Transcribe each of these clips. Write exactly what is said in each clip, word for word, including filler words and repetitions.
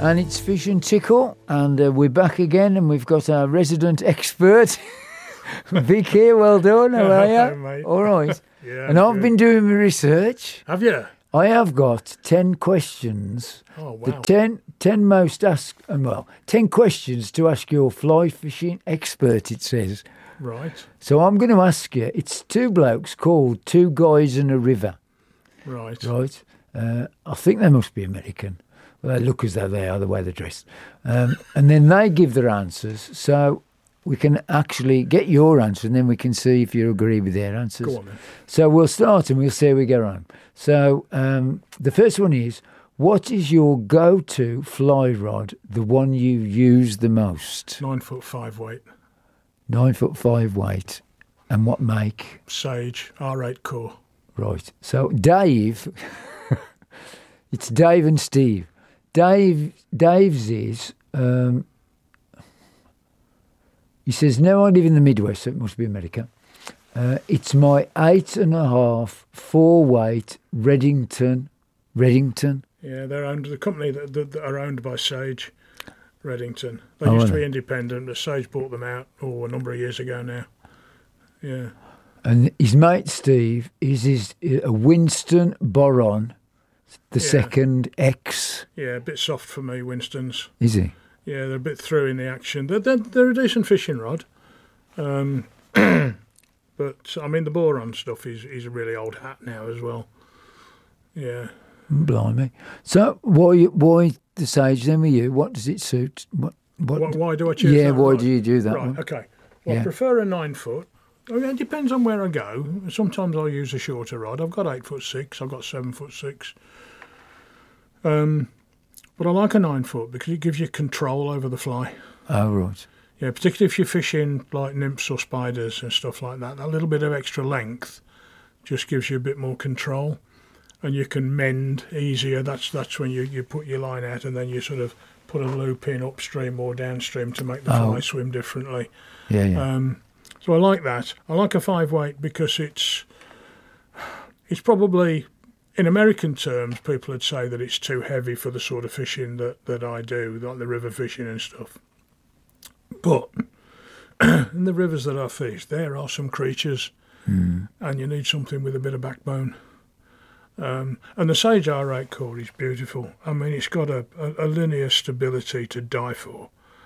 And it's Fish and Tickle, and uh, we're back again, and we've got our resident expert, Vic here. Well done, how are you? Hello, mate. All right. Yeah, and I've good. been doing my research. Have you? I have got ten questions. Oh, The wow. ten, ten most ask, and well, ten questions to ask your fly fishing expert, it says. Right, So I'm going to ask you, it's two blokes called Two Guys in a River, right. right? Uh, I think they must be American. Well, they look as though they are, the way they're dressed. Um, and then they give their answers, so we can actually get your answer, and then we can see if you agree with their answers. Go on then. So we'll start, and we'll see how we get on. So um, the first one is, what is your go-to fly rod, the one you use the most? Nine foot five weight. Nine foot five weight. And what make? Sage, R eight core. Right. So Dave, it's Dave and Steve. Dave, Dave's is, um, he says, now I live in the Midwest, so it must be America. Uh, it's my eight and a half, four weight Reddington, Reddington. Yeah, they're owned, the company that, that, that are owned by Sage, Reddington. They Oh, used are to be they? independent, but Sage bought them out, oh, a number of years ago now. Yeah. And his mate Steve is his, a Winston Boron, the Yeah. second X, Yeah, a bit soft for me, Winston's. is he? Yeah, they're a bit through in the action. They're, they're, they're a decent fishing rod. Um, but, I mean, the boron stuff is, is a really old hat now as well. Yeah. Blimey. So why why the Sage then with you? What does it suit? What, what, Why, why do I choose yeah, that why rod? do you do that Right, one? okay. Well, Yeah. I prefer a nine foot. I mean, it depends on where I go. Sometimes I'll use a shorter rod. I've got eight foot six. I've got seven foot six. Um, but I like a nine foot because it gives you control over the fly. Oh, right. Yeah, particularly if you're fishing like nymphs or spiders and stuff like that. That little bit of extra length just gives you a bit more control, and you can mend easier. That's that's when you, you put your line out and then you sort of put a loop in upstream or downstream to make the Oh. fly swim differently. Yeah, yeah. Um, so I like that. I like a five weight because it's it's probably, in American terms, people would say that it's too heavy for the sort of fishing that, that I do, like the river fishing and stuff. But in the rivers that I fish, there are some creatures, Mm. and you need something with a bit of backbone. Um, and the Sage R eight core is beautiful. I mean, it's got a, a, a linear stability to die for,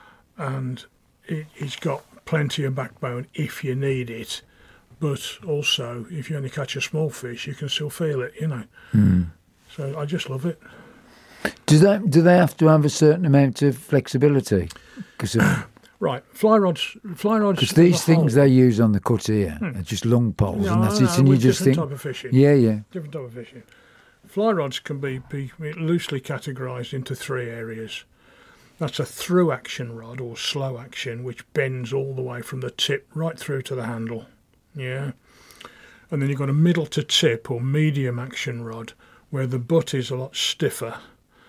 and it, it's got plenty of backbone if you need it. But also, if you only catch a small fish, you can still feel it, you know. Mm. So I just love it. Do they do they have to have a certain amount of flexibility? Because Right, fly rods. Fly rods. as these a things whole- they use on the cutter here are just long poles, No, and that's no, it. And you with just different think, type of fishing. yeah, yeah, Different type of fishing. Fly rods can be, be loosely categorised into three areas. That's a through action rod or slow action, which bends all the way from the tip right through to the handle. Yeah. And then you've got a middle to tip or medium action rod, where the butt is a lot stiffer,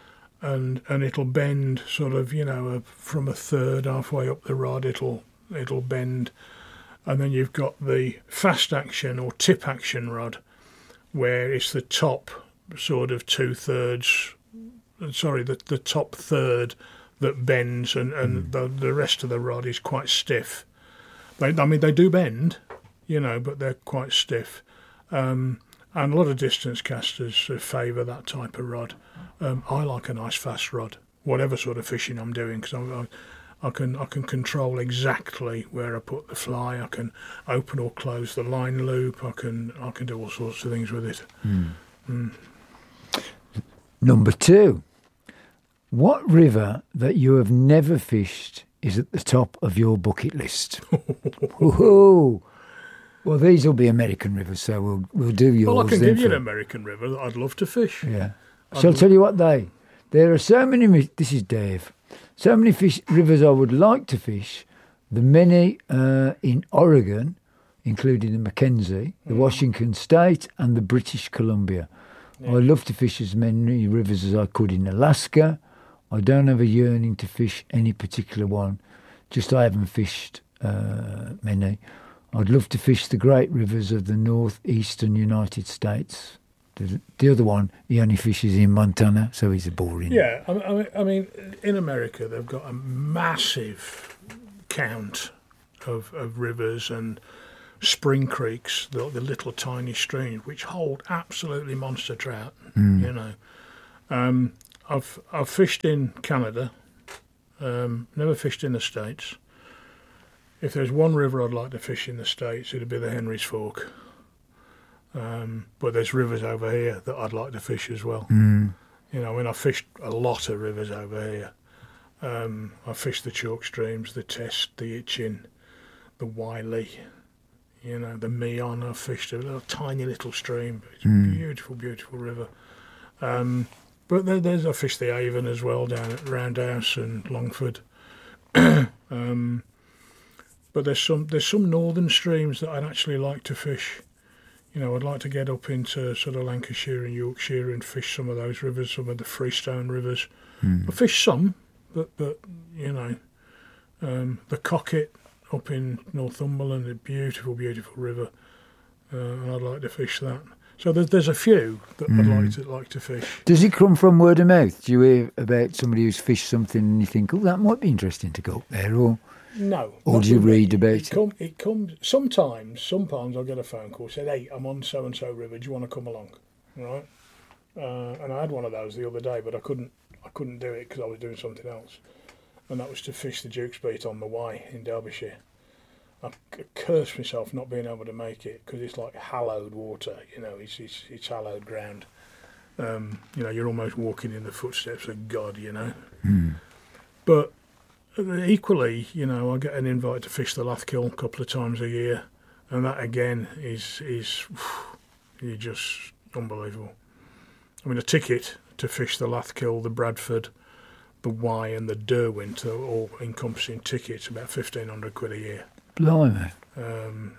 and and it'll bend sort of, you know, a, from a third halfway up the rod, it'll it'll bend. And then you've got the fast action or tip action rod, where it's the top sort of two thirds, sorry, the, the top third that bends, and, and the, the rest of the rod is quite stiff. They, I mean, they do bend, you know, but they're quite stiff. Um, and a lot of distance casters favour that type of rod. Um, I like a nice fast rod, whatever sort of fishing I'm doing, because I, I can I can control exactly where I put the fly. I can open or close the line loop. I can I can do all sorts of things with it. Mm. Mm. Number two, what river that you have never fished is at the top of your bucket list? Woohoo! Well, these will be American rivers, so we'll we'll do yours. Well, I can then give you an for- American river that I'd love to fish. Yeah. I'd So I'll lo- tell you what they. There are so many. mi- This is Dave. So many fish rivers I would like to fish. The many uh, in Oregon, including the Mackenzie, the Mm. Washington State, and the British Columbia. Yeah. I love to fish as many rivers as I could in Alaska. I don't have a yearning to fish any particular one. Just I haven't fished uh, many. I'd love to fish the great rivers of the northeastern United States. The, the other one, he only fishes in Montana, so he's a boring. Yeah, I, I, mean, I mean, in America, they've got a massive count of, of rivers and spring creeks, the, the little tiny streams, which hold absolutely monster trout. Mm. You know, um, I've I've fished in Canada, um, never fished in the States. If there's one river I'd like to fish in the States, it'd be the Henry's Fork. Um, but there's rivers over here that I'd like to fish as well. Mm. You know, I mean, I've fished a lot of rivers over here. Um, I've fished the chalk streams, the Test, the Itchin, the Wiley, you know, the Meon. I've fished a little tiny little stream. It's Mm. a beautiful, beautiful river. Um, but there, there's I fished the Avon as well down at Roundhouse and Longford. um, but there's some there's some northern streams that I'd actually like to fish. You know, I'd like to get up into sort of Lancashire and Yorkshire and fish some of those rivers, some of the Freestone rivers. Mm. I fish some, but, but you know, um, the Cocket up in Northumberland, a beautiful, beautiful river, uh, and I'd like to fish that. So there's, there's a few that Mm. I'd like to like to fish. Does it come from word of mouth? Do you hear about somebody who's fished something and you think, oh, that might be interesting to go up there, or No. or not do you with me. read about it? it? Come, it comes sometimes. Sometimes I'll get a phone call. Said, "Hey, I'm on so and so river. Do you want to come along?" Right. Uh, and I had one of those the other day, but I couldn't. I couldn't do it because I was doing something else, and that was to fish the Duke's Beat on the Wye in Derbyshire. I c- cursed myself not being able to make it because it's like hallowed water. You know, it's it's, it's hallowed ground. Um, you know, you're almost walking in the footsteps of God. You know, Mm. but equally, you know, I get an invite to fish the Lathkill a couple of times a year, and that again is is you just unbelievable. I mean, a ticket to fish the Lathkill, the Bradford, the Wye, and the Derwent are all encompassing tickets, about fifteen hundred quid a year. Blimey. Um,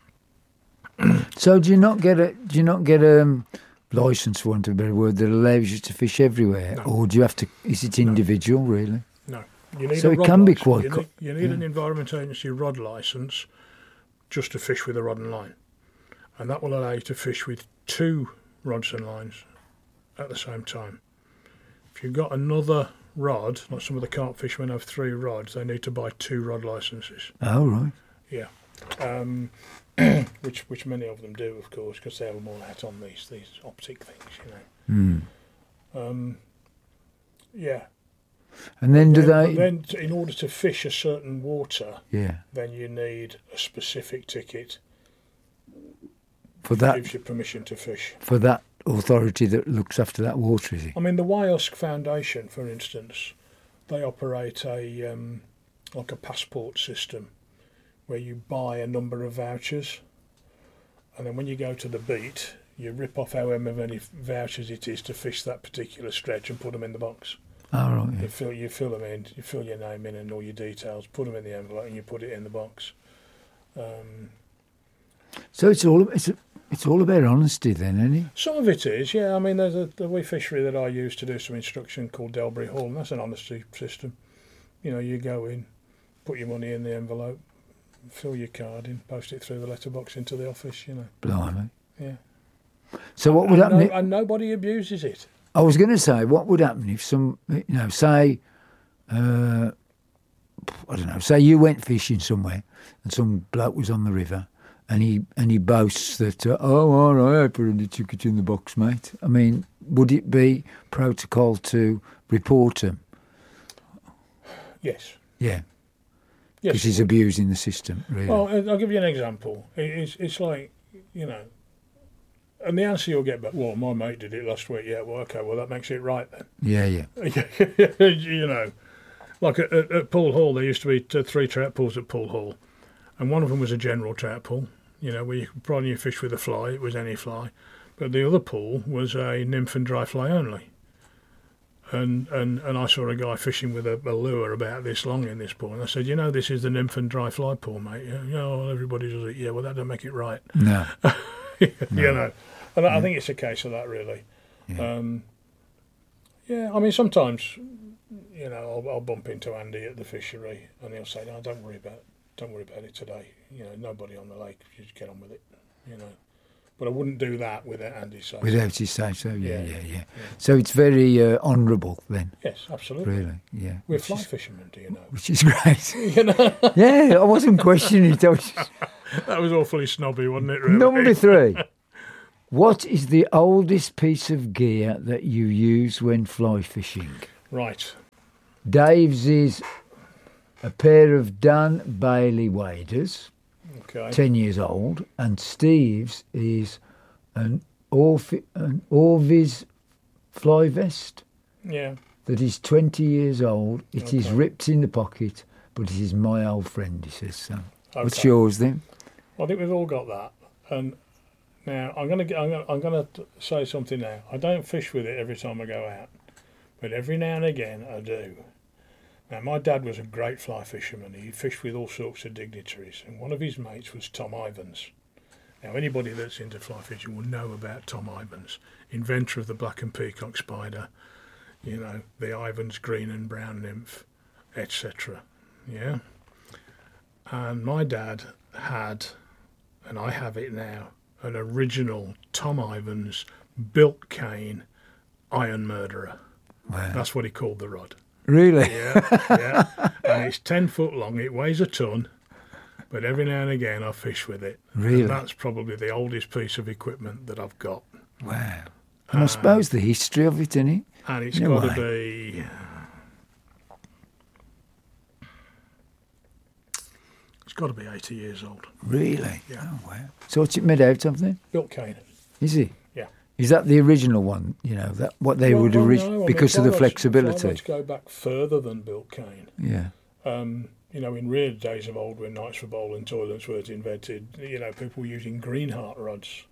So do you not get a do you not get a um, license, for want of a better word, that allows you to fish everywhere, No. or do you have to? Is it individual, really? no, you need So a it rod can be licence. quite You co- need, you need an yeah. Environment Agency rod licence just to fish with a rod and line, and that will allow you to fish with two rods and lines at the same time. If you've got another rod, like some of the carp fishermen have three rods, they need to buy two rod licences. Oh, right. Yeah, um, which which many of them do, of course, because they have more hat on these these optic things, you know. Mm. Um, yeah. And then do Then, they? but then, t- in order to fish a certain water, Yeah. then you need a specific ticket For that that gives you permission to fish. for that authority that looks after that water, is it? I mean, the Wyosk Foundation, for instance, they operate a um, like a passport system where you buy a number of vouchers, and then when you go to the beat, you rip off however many vouchers it is to fish that particular stretch and put them in the box. Oh, right. Yeah. You fill you fill them in, you fill your name in and all your details, put them in the envelope, and you put it in the box. Um, So it's all it's it's all about honesty, then, isn't it? Some of it is, yeah. I mean, there's a the wee fishery that I use to do some instruction called Delbury Hall, and that's an honesty system. You know, you go in, put your money in the envelope, fill your card in, post it through the letterbox into the office. You know, Blimey. yeah. So what would and, happen? no, if- and nobody abuses it. I was going to say, what would happen if some, you know, say, uh, I don't know, say you went fishing somewhere and some bloke was on the river and he and he boasts that, uh, oh, all right, I put the ticket in the box, mate. I mean, would it be protocol to report him? Yes. Yeah, because Yes. he's abusing the system, really. Well, I- I'll give you an example. It- It's it's like, you know, and the answer you'll get back, well, my mate did it last week. Yeah, well, okay, well, that makes it right then. Yeah, yeah. You know, like at, at, at Poole Hall, there used to be t- three trout pools at Poole Hall, and one of them was a general trout pool, you know, where you could prod your fish with a fly, it was any fly, but the other pool was a nymph and dry fly only. And, and, and I saw a guy fishing with a, a lure about this long in this pool, and I said, you know, this is the nymph and dry fly pool, mate. Yeah, you know, well, everybody does it. Yeah, well, that don't make it right. No. You know, and I think it's a case of that, really. Yeah. Um, yeah, I mean, sometimes, you know, I'll, I'll bump into Andy at the fishery, and he'll say, "No, don't worry about, don't worry about it today. You know, nobody on the lake. You just get on with it. You know." But I wouldn't do that without Andy's say. Without his say so, yeah, yeah, Yeah. yeah. yeah. So it's very uh, honourable then, Yes, absolutely. really, yeah. We're which fly is, fishermen, do you know? which is great. You know, Yeah, I wasn't questioning it. I was just... that was awfully snobby, wasn't it? Really? Number three. What is the oldest piece of gear that you use when fly fishing? Right. Dave's is a pair of Dan Bailey waders, Okay. ten years old, and Steve's is an, Orfi, an Orvis fly vest Yeah. that is twenty years old. It is Okay. ripped in the pocket, but it is my old friend, he says. So. What's Okay. yours then? I think we've all got that. And now I'm going to I'm going I'm going to say something now. I don't fish with it every time I go out, but every now and again I do. Now my dad was a great fly fisherman. He fished with all sorts of dignitaries, and one of his mates was Tom Ivans. Now anybody that's into fly fishing will know about Tom Ivans, inventor of the black and peacock spider, you know, the Ivans green and brown nymph, et cetera. Yeah. And my dad had, and I have it now, an original Tom Ivans built cane iron murderer. Wow. That's what he called the rod. Really? Yeah, yeah. And it's ten foot long. It weighs a ton, but every now and again I fish with it. Really? And that's probably the oldest piece of equipment that I've got. Wow. And I suppose the history of it, isn't it? And it's In a got to way. be. It's got to be eighty years old. Really? Yeah. Oh, wow. So what's it made out of then? Built cane. Is it? Yeah. Is that the original one? You know, that what they Well, would well, originally, no, I mean, because of the fly rods- flexibility. fly rods go back further than built cane. Yeah. Um, you know, in real days of old, when knives for bowl and toilets weren't invented, you know, people were using greenheart rods.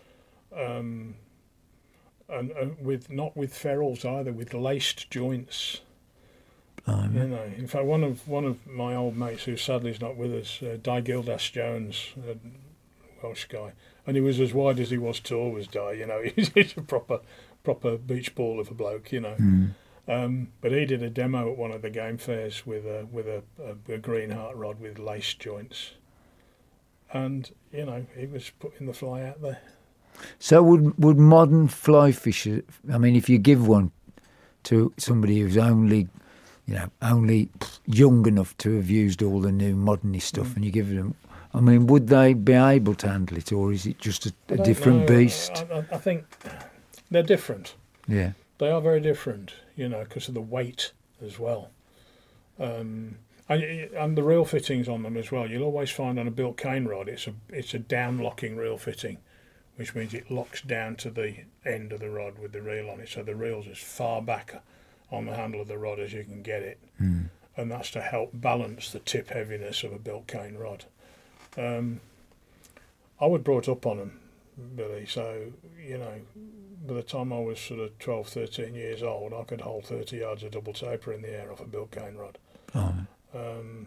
Um, and, and with not with ferrules either, with laced joints. Blimey. You know, in fact, one of one of my old mates, who sadly is not with us, uh, Di Gildas Jones, a Welsh guy, and he was as wide as he was tall, was Di. You know, he's, he's a proper proper beach ball of a bloke. You know. Mm. Um, but he did a demo at one of the game fairs with a with a, a, a greenheart rod with lace joints, and you know he was putting the fly out there. So would would modern fly fishers? I mean, if you give one to somebody who's only, you know, only young enough to have used all the new modernist stuff, Mm. and you give them, I mean, would they be able to handle it, or is it just a, I a don't different know. beast? I, I, I think they're different. Yeah. They are very different, you know, because of the weight as well. Um, and, and the reel fittings on them as well. You'll always find on a built cane rod, it's a it's a down locking reel fitting, which means it locks down to the end of the rod with the reel on it. So the reel's as far back on the handle of the rod as you can get it. Mm. And that's to help balance the tip heaviness of a built cane rod. Um, I was brought up on them, Billy, so, you know, by the time I was sort of twelve, thirteen years old, I could hold thirty yards of double taper in the air off a built cane rod. Oh. Um,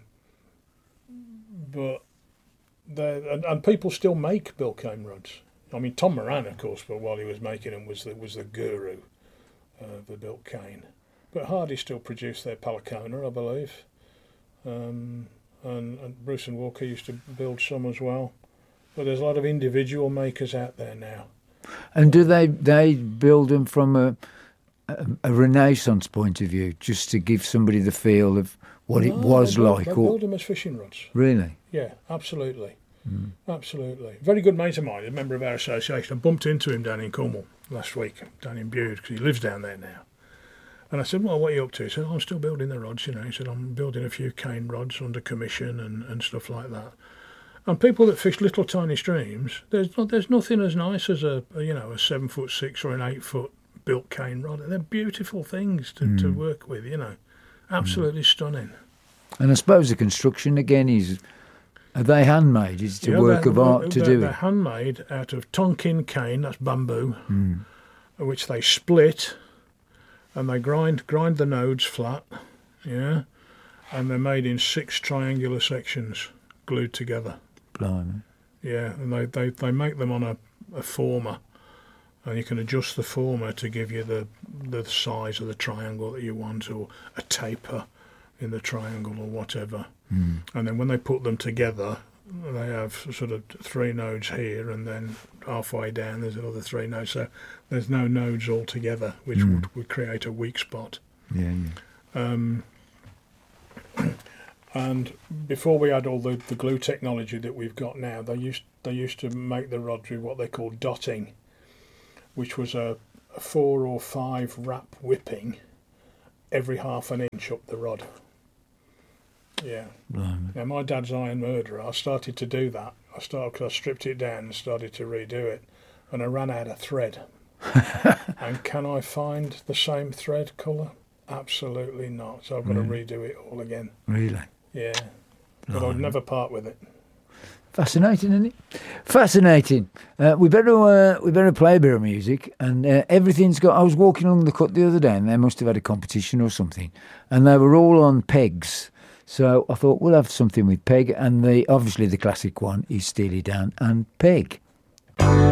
but they and, and people still make built cane rods. I mean, Tom Moran, of course, but while he was making them, was the, was the guru of the built cane. But Hardy still produced their Palacona, I believe. Um, and, and Bruce and Walker used to build some as well. But there's a lot of individual makers out there now. And do they they build them from a, a a Renaissance point of view, just to give somebody the feel of what it No, was they build, like? They Or build them as fishing rods. really? Yeah, absolutely. Mm. Absolutely. Very good mate of mine, a member of our association. I bumped into him down in Cornwall last week, down in Bude, because he lives down there now. And I said, well, what are you up to? He said, oh, I'm still building the rods, you know. He said, I'm building a few cane rods under commission and, and stuff like that. And people that fish little tiny streams, there's not, there's nothing as nice as a, a you know a seven foot six or an eight foot built cane rod. They're beautiful things to, Mm. to work with, you know, absolutely mm. stunning. And I suppose the construction again is, are they handmade? Is it a Yeah, work they're- of art to they're, do they're it? handmade out of Tonkin cane, that's bamboo, Mm. which they split and they grind grind the nodes flat, yeah, and they're made in six triangular sections glued together. Blimey. Yeah, and they, they, they make them on a, a former, and you can adjust the former to give you the the size of the triangle that you want, or a taper in the triangle or whatever. Mm. And then when they put them together, they have sort of three nodes here, and then halfway down there's another three nodes. So there's no nodes altogether, which mm. would, would create a weak spot. Yeah, yeah. Um, and before we had all the, the glue technology that we've got now, they used they used to make the rods with what they call dotting, which was a, a four or five wrap whipping every half an inch up the rod. Yeah. Blimey. Now my dad's Iron Murderer, I started to do that. I started because I stripped it down and started to redo it, and I ran out of thread. And can I find the same thread colour? Absolutely not. So I've got Really? to redo it all again. Really? Yeah. But Blimey. I'd never part with it. Fascinating, isn't it? Fascinating. Uh, we better uh, we better play a bit of music, and uh, everything's got. I was walking along the cut the other day, and they must have had a competition or something, and they were all on pegs. So I thought we'll have something with Peg, and the obviously the classic one is Steely Dan and Peg.